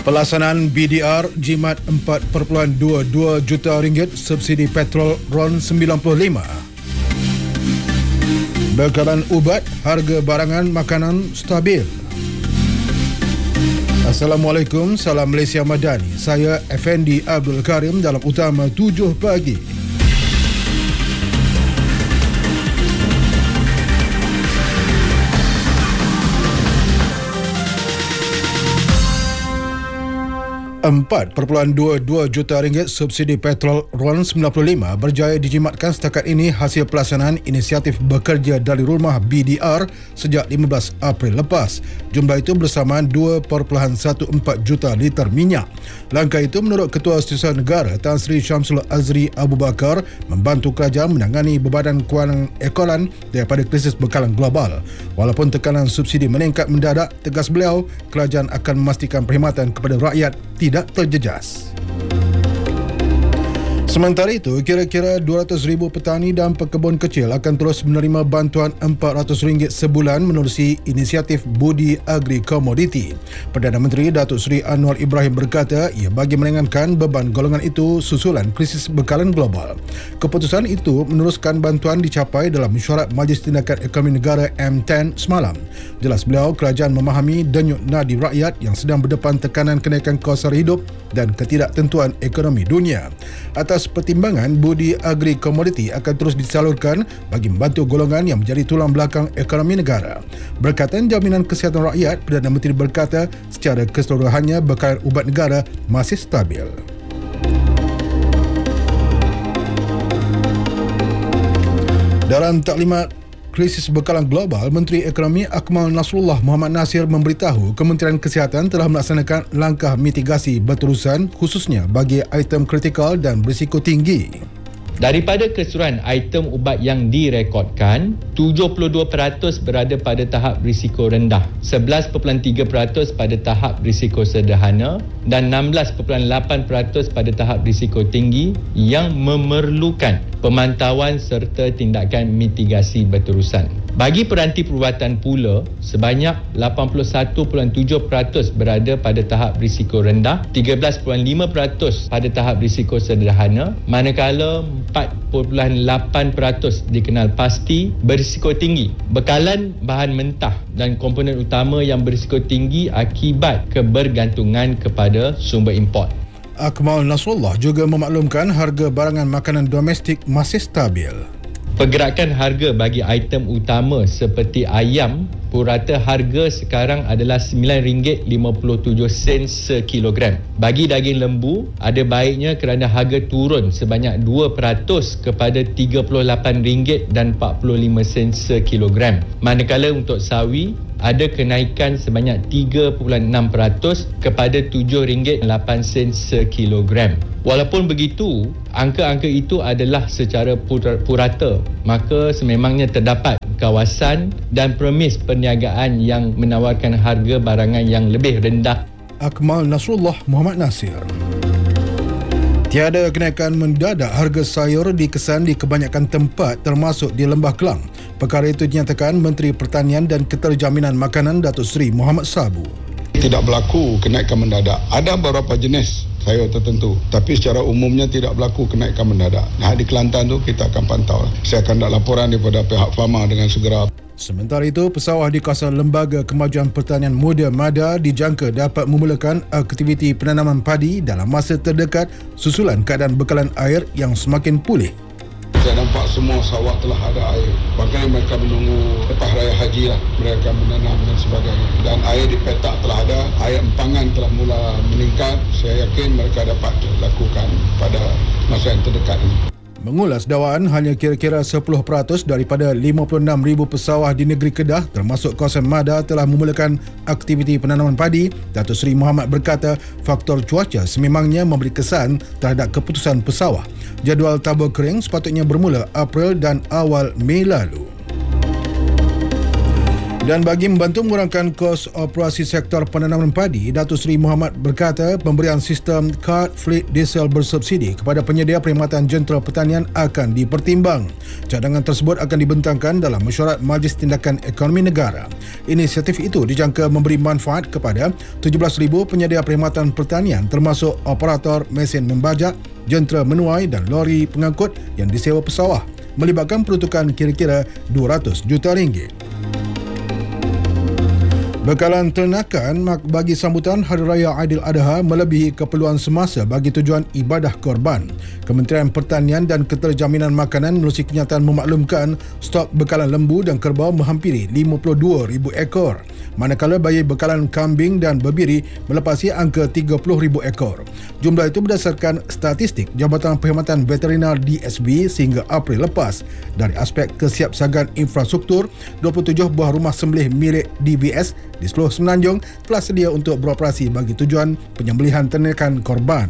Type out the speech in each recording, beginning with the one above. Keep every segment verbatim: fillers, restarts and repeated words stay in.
Pelaksanaan B D R jimat empat perpuluhan dua dua juta ringgit subsidi petrol RON sembilan puluh lima. Bekalan ubat, harga barangan makanan stabil. Assalamualaikum, salam Malaysia Madani. Saya Effendi Abdul Karim dalam Utama tujuh pagi. empat perpuluhan dua dua juta ringgit subsidi petrol RON sembilan puluh lima berjaya dijimatkan setakat ini hasil pelaksanaan inisiatif bekerja dari rumah B D R sejak lima belas April lepas. Jumlah itu bersamaan dua perpuluhan empat belas juta liter minyak. Langkah itu menurut Ketua Setiausaha Negara Tan Sri Syamsul Azri Abu Bakar membantu kerajaan menangani bebanan kewangan ekoran daripada krisis bekalan global. Walaupun tekanan subsidi meningkat mendadak, tegas beliau, kerajaan akan memastikan perkhidmatan kepada rakyat tidak terjejas. Sementara itu, kira-kira dua ratus ribu petani dan pekebun kecil akan terus menerima bantuan empat ratus ringgit sebulan menerusi inisiatif Budi Agri Komoditi. Perdana Menteri Datuk Seri Anwar Ibrahim berkata ia bagi meringankan beban golongan itu susulan krisis bekalan global. Keputusan itu meneruskan bantuan dicapai dalam mesyuarat Majlis Tindakan Ekonomi Negara M sepuluh semalam. Jelas beliau, kerajaan memahami denyut nadi rakyat yang sedang berdepan tekanan kenaikan kos sara hidup dan ketidaktentuan ekonomi dunia. Atas pertimbangan, Budi Agri Komoditi akan terus disalurkan bagi membantu golongan yang menjadi tulang belakang ekonomi negara. Berkaitan jaminan kesihatan rakyat, Perdana Menteri berkata secara keseluruhannya bekalan ubat negara masih stabil. Dalam taklimat krisis bekalan global, Menteri Ekonomi Akmal Nasrullah Mohamad Nasir memberitahu Kementerian Kesihatan telah melaksanakan langkah mitigasi berterusan khususnya bagi item kritikal dan berisiko tinggi. Daripada keseluruhan item ubat yang direkodkan, tujuh puluh dua peratus berada pada tahap risiko rendah, sebelas perpuluhan tiga peratus pada tahap risiko sederhana dan enam belas perpuluhan lapan peratus pada tahap risiko tinggi yang memerlukan pemantauan serta tindakan mitigasi berterusan. Bagi peranti perubatan pula, sebanyak lapan puluh satu perpuluhan tujuh peratus berada pada tahap risiko rendah, tiga belas perpuluhan lima peratus pada tahap risiko sederhana, manakala empat perpuluhan lapan peratus dikenal pasti berisiko tinggi. Bekalan bahan mentah dan komponen utama yang berisiko tinggi akibat kebergantungan kepada sumber import. Akmal Nasrullah juga memaklumkan harga barangan makanan domestik masih stabil. Pergerakan harga bagi item utama seperti ayam, purata harga sekarang adalah sembilan ringgit lima puluh tujuh sen sekilogram. Bagi daging lembu, ada baiknya kerana harga turun sebanyak dua peratus kepada tiga puluh lapan ringgit dan empat puluh lima sen sekilogram. Manakala untuk sawi, ada kenaikan sebanyak tiga perpuluhan enam peratus kepada tujuh ringgit lapan sen sekilogram. Walaupun begitu, angka-angka itu adalah secara purata, maka sememangnya terdapat kawasan dan premis perniagaan yang menawarkan harga barangan yang lebih rendah. Akmal Nasrullah Mohamad Nasir. Tiada kenaikan mendadak harga sayur dikesan di kebanyakan tempat termasuk di Lembah Kelang. Perkara itu dinyatakan Menteri Pertanian dan Keterjaminan Makanan Datuk Seri Muhammad Sabu. Tidak berlaku kenaikan mendadak. Ada beberapa jenis sayur tertentu, tapi secara umumnya tidak berlaku kenaikan mendadak. Nah, di Kelantan tu kita akan pantau. Saya akan nak laporan daripada pihak Fama dengan segera. Sementara itu, pesawah di kawasan Lembaga Kemajuan Pertanian Muda MADA dijangka dapat memulakan aktiviti penanaman padi dalam masa terdekat susulan keadaan bekalan air yang semakin pulih. Saya nampak semua sawah telah ada air. Bahkan mereka menunggu lepas raya haji lah. Mereka menanam dan sebagainya. Dan air di petak telah ada. Air empangan telah mula meningkat. Saya yakin mereka dapat lakukan pada masa yang terdekat ini. Mengulas dakwaan, hanya kira-kira sepuluh peratus daripada lima puluh enam ribu pesawah di negeri Kedah termasuk kawasan MADA telah memulakan aktiviti penanaman padi. Datuk Seri Muhammad berkata faktor cuaca sememangnya memberi kesan terhadap keputusan pesawah. Jadual tabur kering sepatutnya bermula April dan awal Mei lalu. Dan bagi membantu mengurangkan kos operasi sektor penanaman padi, Datuk Seri Mohamad berkata pemberian sistem kad fleet diesel bersubsidi kepada penyedia perkhidmatan jentera pertanian akan dipertimbang. Cadangan tersebut akan dibentangkan dalam mesyuarat Majlis Tindakan Ekonomi Negara. Inisiatif itu dijangka memberi manfaat kepada tujuh belas ribu penyedia perkhidmatan pertanian termasuk operator mesin membajak, jentera menuai dan lori pengangkut yang disewa pesawah, melibatkan peruntukan kira-kira dua ratus juta ringgit. Bekalan ternakan bagi sambutan Hari Raya Aidiladha melebihi keperluan semasa bagi tujuan ibadah korban. Kementerian Pertanian dan Keterjaminan Makanan menerusi kenyataan memaklumkan stok bekalan lembu dan kerbau menghampiri lima puluh dua ribu ekor, manakala bagi bekalan kambing dan bebiri melepasi angka tiga puluh ribu ekor. Jumlah itu berdasarkan statistik Jabatan Perkhidmatan Veterinar D S B sehingga April lepas. Dari aspek kesiapsiagaan infrastruktur, dua puluh tujuh buah rumah sembelih milik D B S di seluruh Semenanjung telah sedia untuk beroperasi bagi tujuan penyembelihan ternakan korban.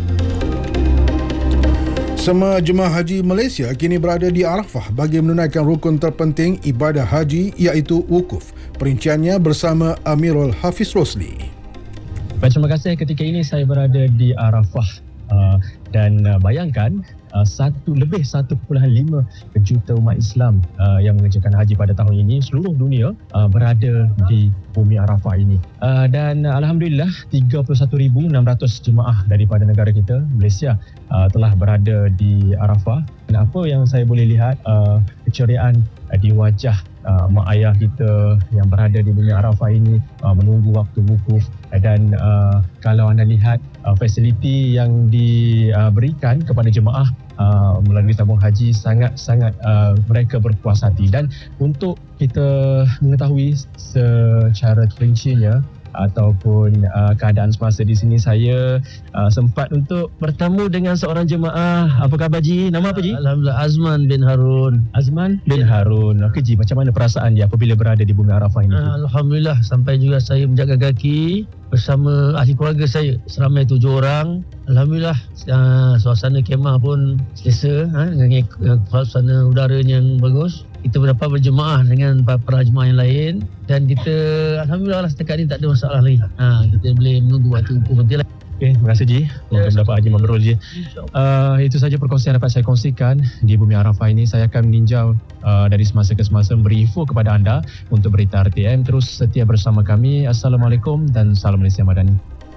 Semua jemaah haji Malaysia kini berada di Arafah bagi menunaikan rukun terpenting ibadah haji iaitu wukuf. Perinciannya bersama Amirul Hafiz Rosli. Baik, terima kasih. Ketika ini saya berada di Arafah uh, dan uh, bayangkan Uh, satu lebih satu perpuluhan lima juta umat Islam uh, yang mengerjakan haji pada tahun ini seluruh dunia uh, berada di bumi Arafah ini uh, dan uh, Alhamdulillah tiga puluh satu ribu enam ratus jemaah daripada negara kita Malaysia uh, telah berada di Arafah. Dan apa yang saya boleh lihat uh, keceriaan uh, di wajah uh, mak ayah kita yang berada di bumi Arafah ini uh, menunggu waktu wukuf. Dan uh, kalau anda lihat uh, fasiliti yang diberikan kepada jemaah uh, melalui tabung haji, sangat-sangat uh, mereka berpuas hati. Dan untuk kita mengetahui secara perincinya ataupun uh, keadaan semasa di sini, saya uh, sempat untuk bertemu dengan seorang jemaah. Apa khabar Ji? Nama apa Ji? Alhamdulillah, Azman bin Harun. Azman bin Harun. Okey Ji, macam mana perasaan dia apabila berada di bumi Arafah ini? Alhamdulillah, sampai juga saya menjaga kaki bersama ahli keluarga saya seramai tujuh orang. Alhamdulillah, uh, suasana kemah pun selesa, ha, dengan uh, suasana udara yang bagus. Kita berdapat berjemaah dengan para jemaah yang lain dan kita Alhamdulillah lah setakat ni tak ada masalah lagi. Ha, kita boleh menunggu waktu wukuf nanti lah. Okay, terima kasih Ji. Semoga mendapat haji mabrur Ji. Uh, itu saja perkongsian dapat saya kongsikan di bumi Arafah ini. Saya akan meninjau uh, dari semasa ke semasa, beri info kepada anda untuk berita R T M. Terus setia bersama kami. Assalamualaikum dan salam Malaysia Madani.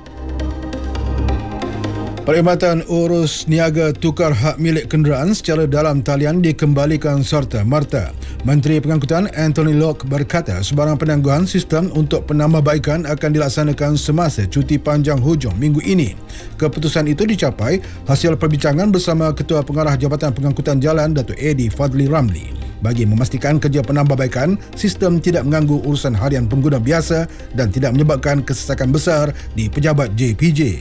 Perkhidmatan urus niaga tukar hak milik kenderaan secara dalam talian dikembalikan serta merta. Menteri Pengangkutan Anthony Locke berkata sebarang penangguhan sistem untuk penambahbaikan akan dilaksanakan semasa cuti panjang hujung minggu ini. Keputusan itu dicapai hasil perbincangan bersama Ketua Pengarah Jabatan Pengangkutan Jalan Datuk Eddie Fadli Ramli bagi memastikan kerja penambahbaikan sistem tidak mengganggu urusan harian pengguna biasa dan tidak menyebabkan kesesakan besar di pejabat J P J.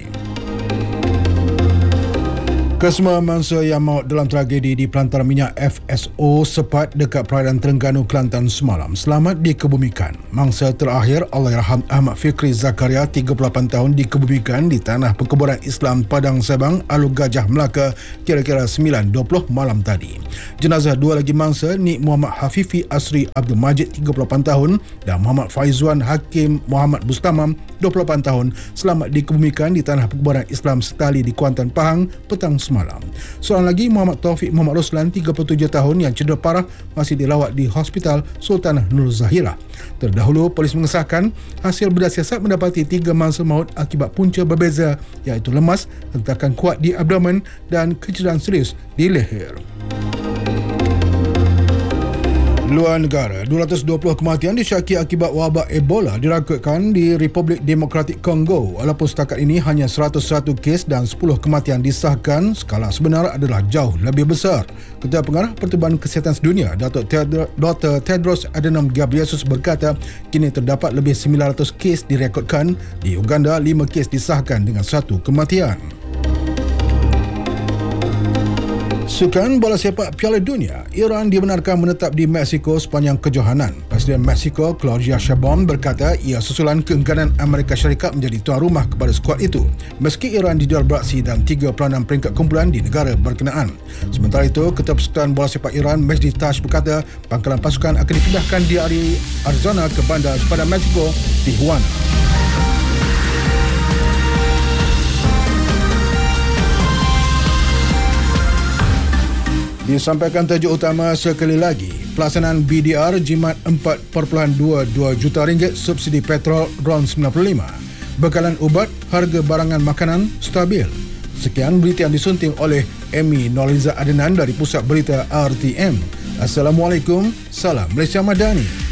Kesemua mangsa yang maut dalam tragedi di pelantaran minyak F S O Sepat dekat perairan Terengganu, Kelantan semalam selamat dikebumikan. Mangsa terakhir Allahyarham Ahmad Fikri Zakaria, tiga puluh lapan tahun, dikebumikan di tanah perkuburan Islam Padang Sabang, Alur Gajah, Melaka kira-kira sembilan dua puluh malam tadi. Jenazah dua lagi mangsa, Nik Muhammad Hafifi Asri Abdul Majid, tiga puluh lapan tahun, dan Muhammad Faizuan Hakim Muhammad Bustamam, dua puluh lapan tahun, selamat dikebumikan di tanah perkuburan Islam Setali di Kuantan, Pahang petang semalam. Seorang lagi, Muhammad Taufik Muhammad Roslan, tiga puluh tujuh tahun, yang cedera parah masih dirawat di Hospital Sultanah Nur Zahirah. Terdahulu, polis mengesahkan hasil bedah siasat mendapati tiga mangsa maut akibat punca berbeza, iaitu lemas, hentakan kuat di abdomen dan kecederaan serius di leher. Luar negara, dua ratus dua puluh kematian disyaki akibat wabak Ebola dirakodkan di Republik Demokratik Kongo, walaupun setakat ini hanya seratus satu kes dan sepuluh kematian disahkan. Skala sebenar adalah jauh lebih besar. Ketua Pengarah Pertubuhan Kesihatan Sedunia, Datuk Doktor Tedros Adhanom Ghebreyesus berkata kini terdapat lebih sembilan ratus kes direkodkan. Di Uganda, lima kes disahkan dengan satu kematian. Sukan bola sepak Piala Dunia, Iran dibenarkan menetap di Mexico sepanjang kejohanan. Presiden Mexico, Claudia Sheinbaum berkata ia susulan keengganan Amerika Syarikat menjadi tuan rumah kepada skuad itu, meski Iran dijual beraksi dalam tiga peranan peringkat kumpulan di negara berkenaan. Sementara itu, Ketua Persekutuan Bola Sepak Iran, Majdi Tash berkata pangkalan pasukan akan dipindahkan di Arizona ke bandar sepadan Mexico, Tijuana. Disampaikan tajuk utama sekali lagi. Pelaksanaan B D R jimat empat perpuluhan dua dua juta ringgit subsidi petrol RON sembilan puluh lima. Bekalan ubat, harga barangan makanan stabil. Sekian berita yang disunting oleh Amy Noliza Adenan dari Pusat Berita R T M. Assalamualaikum, salam Malaysia Madani.